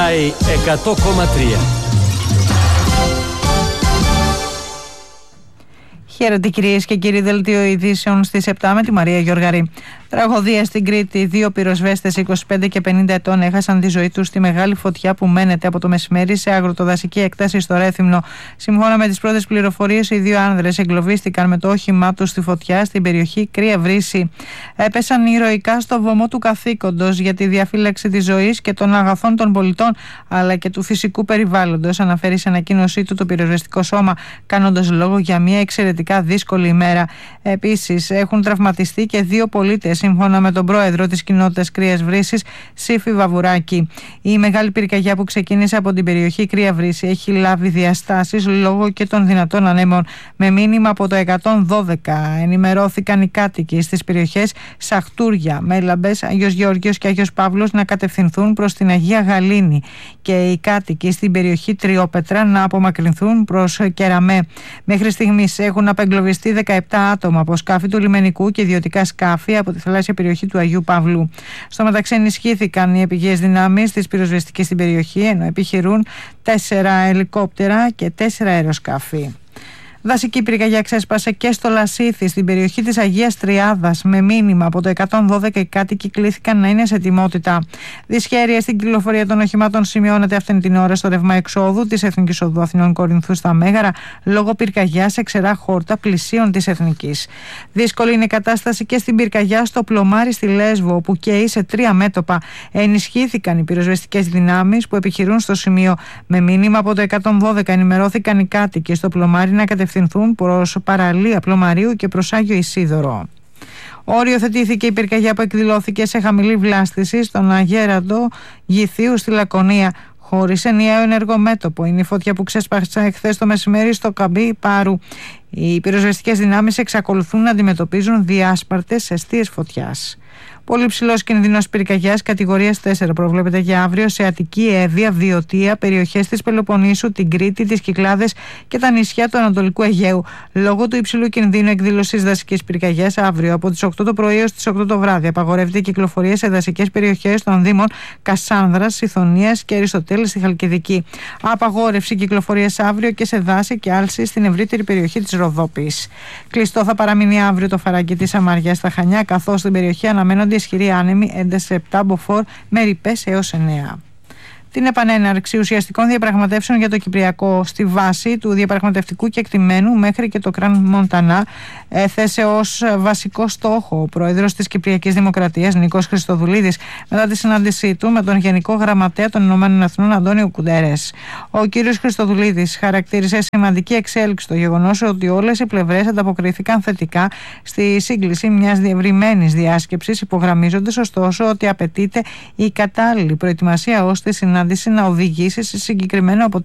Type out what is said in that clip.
Sky 100,3. Χαίρετε κυρίες και κύριοι, δελτίο ειδήσεων στις 7 με τη Μαρία Γιοργαρή. Τραγωδία στην Κρήτη. 2 πυροσβέστες 25 και 50 ετών έχασαν τη ζωή τους στη μεγάλη φωτιά που μένεται από το μεσημέρι σε αγροτοδασική έκταση στο Ρέθυμνο. Σύμφωνα με τις πρώτες πληροφορίες, οι 2 άνδρες εγκλωβίστηκαν με το όχημά τους στη φωτιά στην περιοχή Κρύα Βρύση. Έπεσαν ηρωικά στο βωμό του καθήκοντος για τη διαφύλαξη της ζωής και των αγαθών των πολιτών αλλά και του φυσικού περιβάλλοντος, αναφέρει σε ανακοίνωσή του το πυροσβεστικό σώμα, κάνοντας λόγο για μια εξαιρετικά δύσκολη ημέρα. Επίσης, έχουν τραυματιστεί και 2 πολίτες, σύμφωνα με τον πρόεδρο της κοινότητας Κρύας Βρύσης, Σύφη Βαβουράκη. Η μεγάλη πυρκαγιά που ξεκίνησε από την περιοχή Κρύα Βρύση έχει λάβει διαστάσεις λόγω και των δυνατών ανέμων. Με μήνυμα από το 112 ενημερώθηκαν οι κάτοικοι στις περιοχές Σαχτούρια, Μέλαμπες, Άγιος Γεώργιος και Άγιος Παύλος να κατευθυνθούν προς την Αγία Γαλήνη και οι κάτοικοι στην περιοχή Τριόπετρα να απομακρυνθούν προς Κεραμέ. Μέχρι στιγμής έχουν απεγκλωβιστεί 17 άτομα από σκάφη του λιμενικού και ιδιωτικά σκάφη από τη θαλάσσια περιοχή του Αγίου Παύλου. Στο μεταξύ, ενισχύθηκαν οι επιγείες δυνάμεις της πυροσβεστικής στην περιοχή, ενώ επιχειρούν 4 ελικόπτερα και 4 αεροσκάφη. Δασική πυρκαγιά ξέσπασε και στο Λασίθι, στην περιοχή της Αγίας Τριάδας. Με μήνυμα από το 112 οι κάτοικοι κλήθηκαν να είναι σε ετοιμότητα. Δυσχέρεια στην κυκλοφορία των οχημάτων σημειώνεται αυτήν την ώρα στο ρεύμα εξόδου της Εθνικής Οδού Αθηνών Κορινθού στα Μέγαρα, λόγω πυρκαγιάς σε ξερά χόρτα πλησίων της Εθνικής. Δύσκολη είναι η κατάσταση και στην πυρκαγιά στο Πλωμάρι στη Λέσβο, όπου καίει σε 3 μέτωπα. Ενισχύθηκαν οι πυροσβεστικές δυνάμεις που επιχειρούν στο σημείο. Με μήνυμα από το 112 ενημερώθηκαν οι κάτοικοι στο Πλωμάρι να κατευθυνθούν προς παραλία Πλωμαρίου και προς Άγιο Ισίδωρο. Οριοθετήθηκε η πυρκαγιά που εκδηλώθηκε σε χαμηλή βλάστηση στον Αγέραντο Γηθίου στη Λακωνία, χωρίς ενιαίο ενεργό μέτωπο. Είναι η φωτιά που ξέσπασε εχθές το μεσημέρι στο Καμπί Πάρου. Οι πυροσβεστικές δυνάμεις εξακολουθούν να αντιμετωπίζουν διάσπαρτες αιστείες φωτιάς. Πολύ ψηλός κινδύνος πυρκαγιάς κατηγορίας 4 προβλέπεται για αύριο σε Αττική, Εύβοια, Βιωτία, περιοχές της Πελοποννήσου, την Κρήτη, τις Κυκλάδες και τα νησιά του Ανατολικού Αιγαίου. Λόγω του υψηλού κινδύνου εκδήλωσης δασικής πυρκαγιάς, αύριο από τις 8 το πρωί έως τις 8 το βράδυ απαγορεύεται η κυκλοφορία σε δασικές περιοχές των Δήμων Κασάνδρας, Σιθωνίας και Αριστοτέλη στη Χαλκιδική. Απαγόρευση κυκλοφορίας αύριο και σε δάση και άλση στην ευρύτερη περιοχή της Ροδόπης. Κλειστό θα παραμείνει αύριο το φαράγγι της Αμαριάς στα Χανιά, καθώς στην περιοχή αναμένονται ισχυροί άνεμοι ένταση 7 μποφόρ με ρηπές έως 9. Την επανέναρξη ουσιαστικών διαπραγματεύσεων για το Κυπριακό στη βάση του διαπραγματευτικού κεκτημένου μέχρι και το Κραν Μοντανά έθεσε ως βασικό στόχο ο πρόεδρος της Κυπριακής Δημοκρατίας Νίκος Χριστοδουλίδης μετά τη συνάντησή του με τον Γενικό Γραμματέα των Ηνωμένων Εθνών Αντώνιο Κουντέρες. Ο κύριος Χριστοδουλίδης χαρακτήρισε σημαντική εξέλιξη το γεγονός ότι όλες οι πλευρές ανταποκρίθηκαν θετικά στη σύγκληση μιας διευρυμένης διάσκεψης, υπογραμμίζοντας ωστόσο ότι απαιτείται η κατάλληλη προετοιμασία ώστε η συνάντηση να οδηγήσει σε συγκεκριμένο αποτέλεσμα